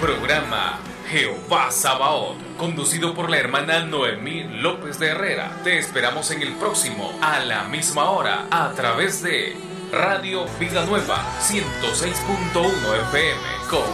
Programa Jehová Sabaoth, conducido por la hermana Noemí López de Herrera. Te esperamos en el próximo, a la misma hora, a través de Radio Vida Nueva 106.1 FM.